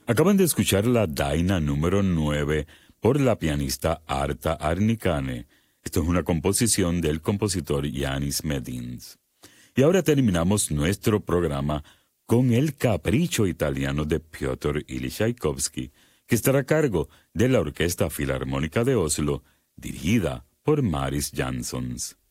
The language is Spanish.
Acaban de escuchar la Daina número 9 por la pianista Arta Arnicane. Esto es una composición del compositor Yanis Medins. Y ahora terminamos nuestro programa con el Capricho italiano de Piotr Ilyich Tchaikovsky, que estará a cargo de la Orquesta Filarmónica de Oslo, dirigida por Maris Jansons.